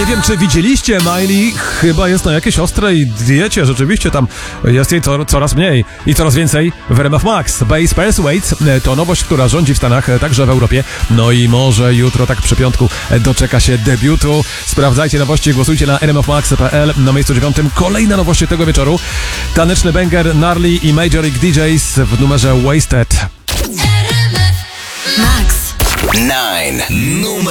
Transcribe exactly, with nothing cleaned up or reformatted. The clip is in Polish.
Nie wiem, czy widzieliście, Miley chyba jest na jakiejś ostrej diecie, rzeczywiście tam jest jej co, coraz mniej i coraz więcej w R M F Max. Bass Persuade to nowość, która rządzi w Stanach, także w Europie. No i może jutro tak przy piątku doczeka się debiutu. Sprawdzajcie nowości, głosujcie na r m f max kropka p l. Na miejscu dziewiątym kolejne nowości tego wieczoru. Taneczny banger Gnarly i Major League D Js w numerze Wasted. Max. dziewięć. Numer